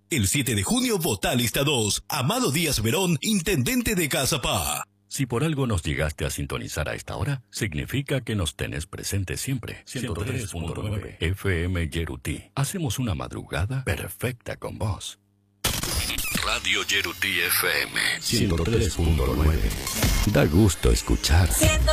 El 7 de junio vota lista 2. Amado Díaz Verón, intendente de Cazapá. Si por algo nos llegaste a sintonizar a esta hora, significa que nos tenés presente siempre. 103.9 FM Yeruti. Hacemos una madrugada perfecta con vos. Radio Yeruti FM 103.9. Da gusto escuchar.